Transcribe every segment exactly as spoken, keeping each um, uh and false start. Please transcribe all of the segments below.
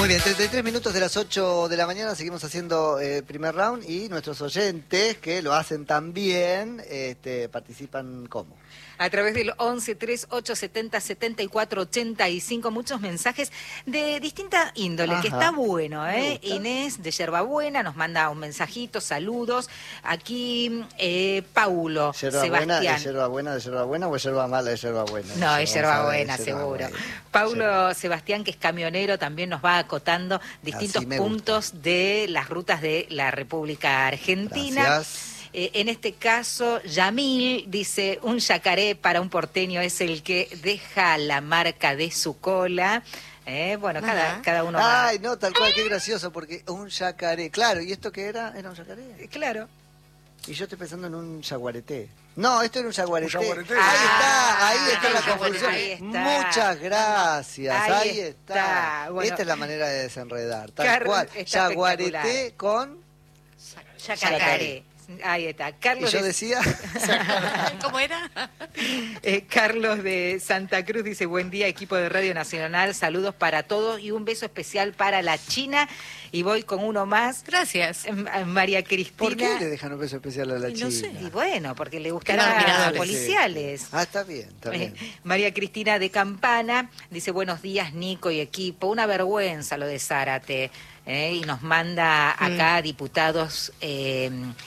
Muy bien, treinta y tres minutos de las ocho de la mañana, seguimos haciendo el eh, primer round y nuestros oyentes, que lo hacen también, este, participan ¿cómo? A través del once, treinta y ocho, setenta, setenta y cuatro, ochenta y cinco, muchos mensajes de distinta índole, Ajá. que está bueno, ¿eh? Inés de Yerbabuena nos manda un mensajito, saludos. Aquí eh, Paulo ¿Yerba Sebastián. buena, ¿Es yerba buena de yerba buena o es yerba mala de yerba buena? No, es yerba buena, yerba seguro. buena. Paulo Yerba. Sebastián, que es camionero, también nos va acotando distintos puntos gusta. de las rutas de la República Argentina. Gracias. Eh, en este caso, Yamil dice, un yacaré para un porteño es el que deja la marca de su cola. Eh, bueno, cada, cada uno va. Ay, no, tal cual, qué gracioso, porque un yacaré. Claro, ¿y esto qué era? ¿Era un yacaré? Eh, Claro. Y yo estoy pensando en un yaguareté. No, esto era un yaguareté. Un yaguareté. Ahí está, ahí Ah, está la ahí confusión. está. Muchas gracias, Ahí ahí, está. está. Bueno, Esta es la manera de desenredar, tal Car- cual. está Yaguareté espectacular. con... Yacaré. Yacaré. Ahí está. Y Carlos yo de- decía... ¿Cómo era? Eh, Carlos de Santa Cruz dice, buen día equipo de Radio Nacional, saludos para todos y un beso especial para la China. Y voy con uno más. Gracias. Eh, María Cristina. ¿Por qué le dejan un beso especial a la Y China? no sé. Y bueno, porque le Qué gustará a admiradores. policiales. Ah, está bien, está bien. Eh, María Cristina de Campana dice, buenos días Nico y equipo, una vergüenza lo de Zárate, eh, y nos manda acá Mm. diputados eh,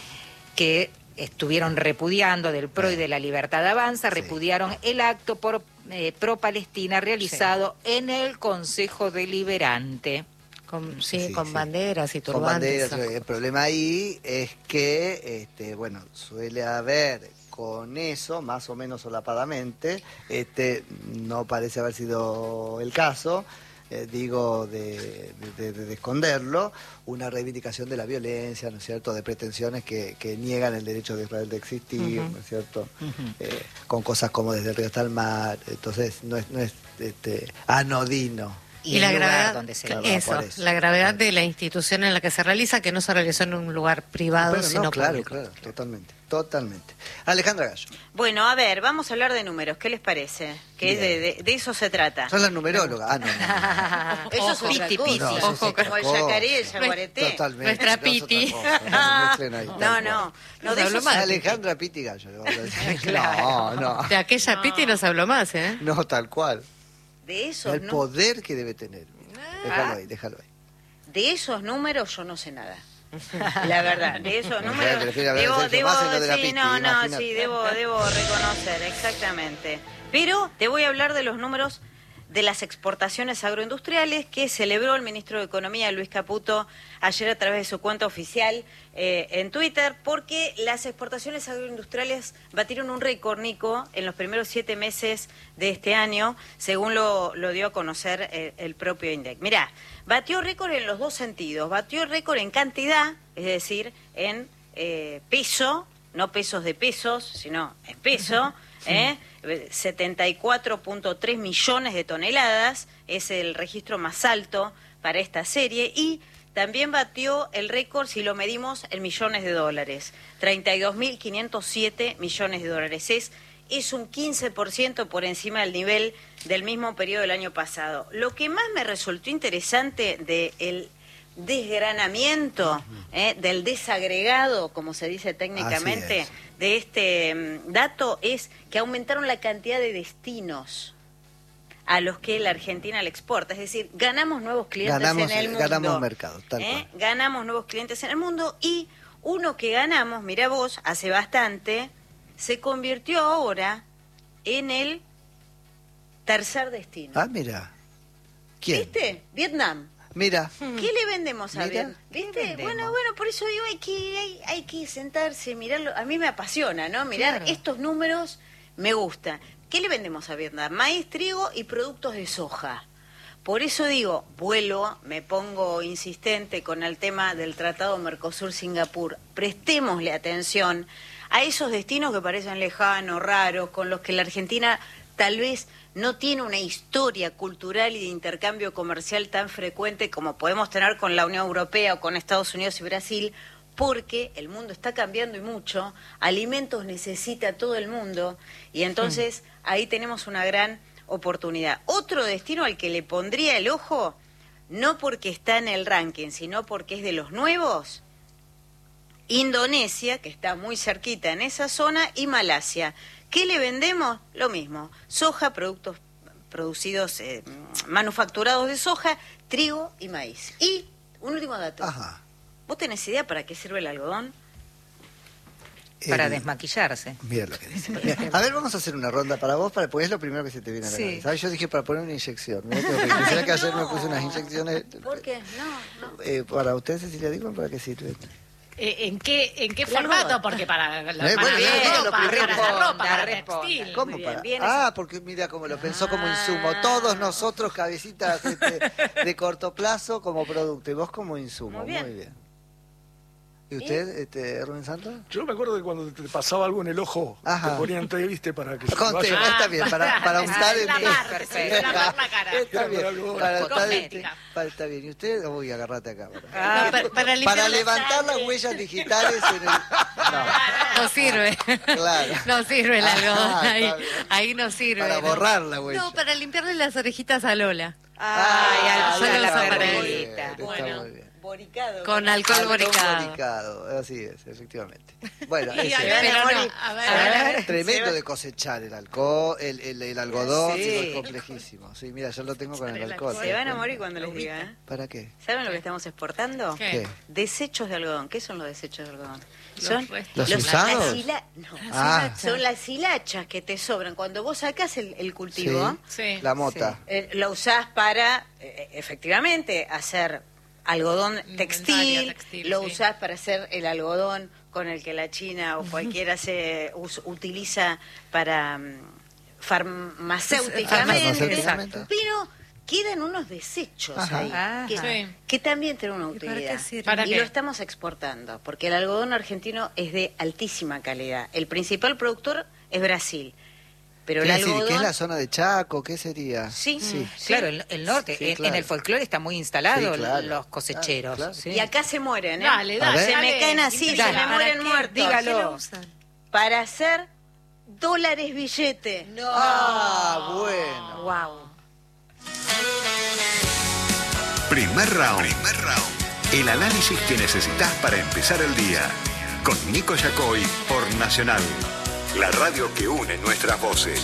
que estuvieron repudiando del P R O y de la Libertad Avanza, Sí. repudiaron el acto por eh, pro-Palestina realizado en el Consejo Deliberante. Con, sí, Sí, con sí. banderas y Con turbantes. banderas, el problema ahí es que, este, bueno, suele haber con eso, más o menos solapadamente, este, no parece haber sido el caso, eh, digo, de, de- de- de esconderlo, una reivindicación de la violencia, ¿no es cierto?, de pretensiones que, que niegan el derecho de Israel de existir, Ujú. ¿no es cierto?, Eh, con cosas como desde el río hasta el mar, entonces no es, no es este, anodino. Y, Y la el lugar gravedad, donde se Claro, realizó. eso, por eso. la gravedad de la institución en la que se realiza, que no se realizó en un lugar privado, Bueno, sino no, claro, público. claro, totalmente, totalmente. Alejandra Gallo, Bueno, a ver, vamos a hablar de números. ¿Qué les parece? Que Bien. de, de- de eso se trata. sos la numeróloga. Ah, no, no, no. Eso es Ojo, otra piti, cosa. piti. No, eso es Ojo, otra como el cosa. yacaré y el yaguareté. Totalmente. Nuestra no, es otra Piti. cosa, no se mezclen ahí, tal No, cual. no. No, Nos de habló eso mal. se- Alejandra Piti Gallo. le vamos a decir. Claro. No, no. De aquella Piti nos habló más, ¿eh? No, tal cual. de esos, El nu- poder que debe tener. Déjalo ahí, déjalo ahí. de esos números yo no sé nada. La verdad, de esos Me números prefiero hablar de debo, Sergio debo, Massa y no de la sí, Piti, no, no, imagínate. sí, debo, debo reconocer, exactamente. Pero te voy a hablar de los números de las exportaciones agroindustriales que celebró el ministro de Economía, Luis Caputo, ayer a través de su cuenta oficial eh, en Twitter, porque las exportaciones agroindustriales batieron un récord, Nico, en los primeros siete meses de este año, según lo, lo dio a conocer eh, el propio INDEC. Mirá, batió récord en los dos sentidos, batió récord en cantidad, es decir, en eh, peso, no pesos de pesos, sino en peso, ¿eh? setenta y cuatro punto tres millones de toneladas, es el registro más alto para esta serie, y también batió el récord si lo medimos en millones de dólares, treinta y dos mil quinientos siete millones de dólares. Es, es un quince por ciento por encima del nivel del mismo periodo del año pasado. Lo que más me resultó interesante del desgranamiento, eh, del desagregado, como se dice técnicamente, Así de este mm, dato es que aumentaron la cantidad de destinos a los que la Argentina le exporta. Es decir, ganamos nuevos clientes Ganamos, en el mundo. ganamos mercado, tal ¿eh? cual. Ganamos nuevos clientes en el mundo y uno que ganamos, mira vos, hace bastante, se convirtió ahora en el tercer destino. Ah, mira. ¿Quién? ¿Viste? Vietnam. Mira. ¿Qué le vendemos a Mira. Vietnam? ¿Viste? ¿Qué vendemos? Bueno, bueno, por eso digo, hay que, hay, hay que sentarse, mirarlo. A mí me apasiona, ¿no? Mirar Claro. estos números, me gusta. ¿Qué le vendemos a Vietnam? Maíz, trigo y productos de soja. Por eso digo, vuelo, me pongo insistente con el tema del Tratado Mercosur-Singapur. Prestémosle atención a esos destinos que parecen lejanos, raros, con los que la Argentina tal vez no tiene una historia cultural y de intercambio comercial tan frecuente como podemos tener con la Unión Europea o con Estados Unidos y Brasil, porque el mundo está cambiando y mucho, alimentos necesita todo el mundo, y entonces ahí tenemos una gran oportunidad. Otro destino al que le pondría el ojo no porque está en el ranking, sino porque es de los nuevos, Indonesia, que está muy cerquita en esa zona, y Malasia. ¿Qué le vendemos? Lo mismo, soja, productos producidos, eh, manufacturados de soja, trigo y maíz. Y un último dato. Ajá. ¿Vos tenés idea para qué sirve el algodón? Para El- desmaquillarse. Mira lo que dice. Mira, a ver, vamos a hacer una ronda para vos, para, porque es lo primero que se te viene a la Sí. cabeza. ¿Sabes? Yo dije para poner una inyección. Mirá qué horrible. ¿Será que ayer me puse unas inyecciones? ¿Por qué? No, no. Eh, para usted, Cecilia, digo, ¿para qué sirve? Eh, ¿En qué, en qué El formato? algodón. Porque para la, Eh, para bueno, la bien, ropa, lo para primero. la ropa, Responda, para el responda. textil. ¿Cómo Muy bien, para? bien Ah, ese- porque mira cómo lo pensó como Ah. insumo. Todos nosotros, cabecitas este, de corto plazo, como producto. Y vos como insumo. Muy bien. Muy bien. ¿Y usted, este, Rubén Santos? Yo me acuerdo que cuando te pasaba algo en el ojo, Ajá. te ponían té, viste, para que se te Conte, vaya. está bien, para, para untar el La té. mar, Perfecto. la mar, la cara. Está Era bien, para algo para untar el té. cosmética. Para- Está bien. ¿Y usted? Uy, agarrate acá. Para, Ah, No, para, para limpiar para la levantar sangre. las huellas digitales en el... No, No sirve. claro. No sirve el Ah, algodón. está Ahí, bien. ahí no sirve. Para ¿no? borrar la huella. No, para limpiarle las orejitas a Lola. Ay, Ah, al- solo a la usa para muy él. bien, perrita. está Bueno. muy bien. Boricado. Con alcohol Alcohol boricado. boricado, así es, efectivamente. Bueno, Y ese- a ver, Pero pero no, no, a ver, a ver, a ver. tremendo de cosechar el alcohol, el, el, el algodón, Sí. sí, es complejísimo. Sí, mira, yo lo tengo con el El alcohol. alcohol. Se van a morir cuando les diga, ¿eh? ¿Para qué? ¿Saben lo que estamos exportando? ¿Qué? ¿Qué? Desechos de algodón. ¿Qué son los desechos de algodón? Los Son restos. ¿Los usados? las hila- no. Ah. Son las hilachas que te sobran. Cuando vos sacás el, el cultivo, Sí. La mota. eh, lo usás para, eh, efectivamente, hacer algodón textil, Indumentaria textil, lo sí. usás para hacer el algodón con el que la China o cualquiera se us- utiliza para mm, farmacéuticamente, Farmacéuticamente. pero quedan unos desechos Ajá. ahí Ajá. que, Sí. que también tienen una para qué utilidad sirve? ¿Para y qué? lo estamos exportando porque el algodón argentino es de altísima calidad. El principal productor es Brasil, pero el ¿Qué, decir, algodón ¿Qué es la zona de Chaco? ¿Qué sería? Sí. sí. Claro, el, el norte. Sí, en, claro. en el folclore está muy instalado Sí, claro. los cosecheros. Claro, claro. ¿sí? Y acá se mueren, ¿eh? Dale, A dale. ver. Se me dale. caen así, se Dale. me ¿Para mueren qué? muertos. Dígalo. ¿Qué lo usan? Para hacer dólares billete. No. Ah, bueno. Wow. Primer round. Primer round. El análisis que necesitas para empezar el día. Con Nico Yacoy por Nacional. La radio que une nuestras voces.